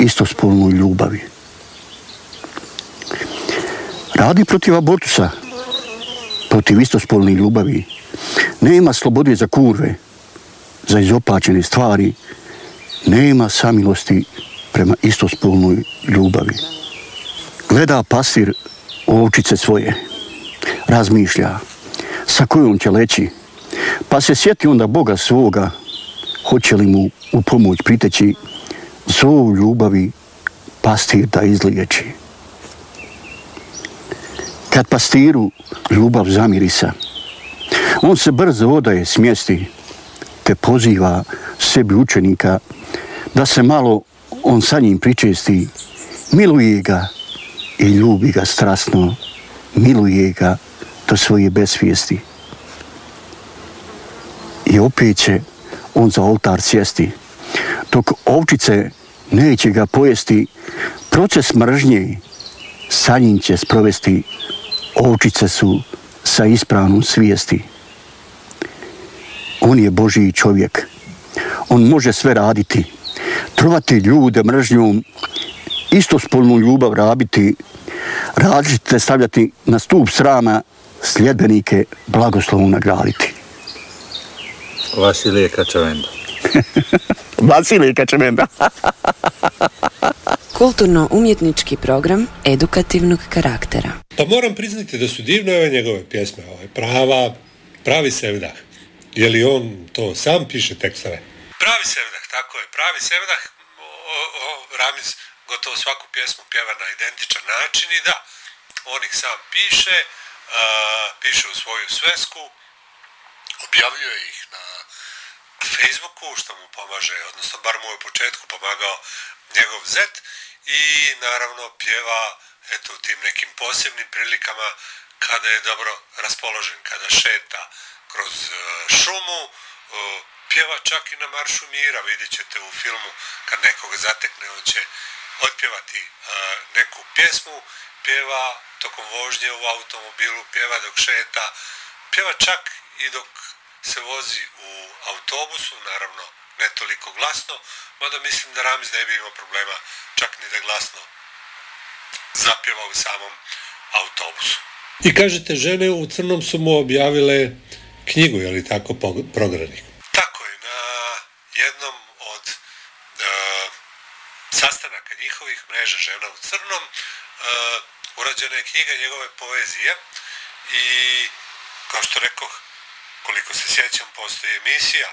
istospolnoj ljubavi. Radi protiv abortusa, protiv istospolne ljubavi. Nema slobode za kurve, za izopačene stvari. Nema samilosti prema istospolnoj ljubavi. Gleda pastir ovčice svoje, razmišlja sa kojom će leći, pa se sjeti onda Boga svoga, hoće li mu u pomoć priteći, zov ljubavi pastir da izliječi. Kad pastiru ljubav zamirisa, on se brzo odaje smjesti, te poziva sebi učenika da se malo on sa njim pričesti, miluje ga i ljubi ga strasno, miluje ga do svoje besvijesti. I opet će on za oltar sjesti, dok ovčice neće ga pojesti, proces mržnje sa njim će sprovesti, ovčice su sa ispravnom svijesti. On je Božji čovjek, on može sve raditi, trovati ljude mržnjom, istospolnu ljubav rabiti, različite stavljati na stup srama, sljedbenike blagoslovom nagraditi. Vasilije Kačavenda. Vasilije Kačavenda. Kulturno-umjetnički program edukativnog karaktera. Pa moram priznati da su divne ove njegove pjesme, pravi sevdah. Je li on to sam piše tekstove? Pravi sevdah, tako je, pravi sevdah. Ramiz gotovo svaku pjesmu pjeva na identičan način i da, on ih sam piše, piše u svoju svesku, objavljuje ih na Facebooku, što mu pomaže, odnosno bar mu je u početku pomagao njegov zet i naravno pjeva eto u tim nekim posebnim prilikama kada je dobro raspoložen, kada šeta kroz šumu, pjeva čak i na maršu mira, vidjet ćete u filmu kad nekoga zatekne, on će otpjevati neku pjesmu, pjeva tokom vožnje u automobilu, pjeva dok šeta, pjeva čak i dok se vozi u autobusu, naravno ne toliko glasno, mada mislim da Ramiz ne bi imao problema čak ni da glasno zapjeva u samom autobusu. I kažete, žene u crnom su mu objavile knjigu, je li tako, Progranik? Tako je, na jednom od sastanaka njihovih mreža Žena u crnom urađena je knjiga njegove poezije i kao što rekoh, koliko se sjećam, postoji emisija.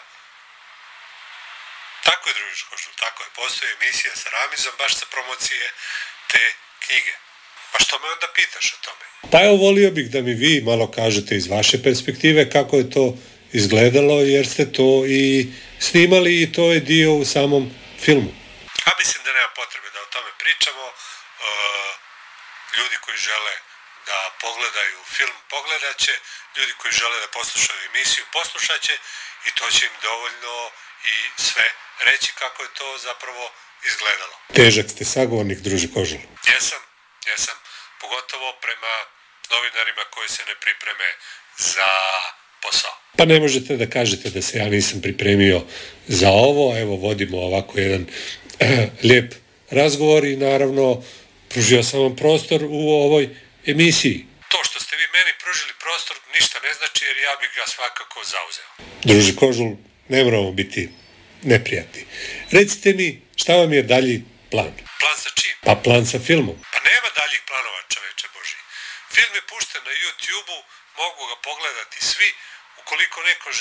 Tako je, družiš Košul, tako je, postoji emisija sa Ramizom baš sa promocije te knjige. Pa što me onda pitaš o tome? Pa evo, volio bih da mi vi malo kažete iz vaše perspektive kako je to izgledalo, jer ste to i snimali i to je dio u samom filmu. A mislim da nema potrebe da o tome pričamo. Ljudi koji žele da pogledaju film pogledat će, ljudi koji žele da poslušaju emisiju poslušat će i to će im dovoljno i sve reći kako je to zapravo izgledalo. Težak ste sagovornik, druže Kožul. Jesam, pogotovo prema novinarima koji se ne pripreme za posao. Pa ne možete da kažete da se ja nisam pripremio za ovo, evo vodimo ovako jedan lijep razgovor i naravno pružio sam vam prostor u ovoj emisiji. To što ste vi meni pružili prostor ništa ne znači, jer ja bih ga svakako zauzeo. Druže Kožul, ne moramo biti neprijatni. Recite mi, šta vam je dalji plan? Plan sa čim? Pa plan sa filmom. Pa nema daljih planova, čoveče Božji. Film je pušten na YouTube-u, mogu ga pogledati svi, ukoliko neko